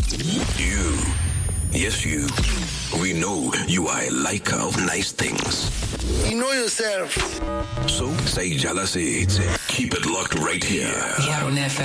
You. Yes, you. We know you are a liker of nice things. You know yourself. So, say Jala says, keep it locked right here. Here on FM.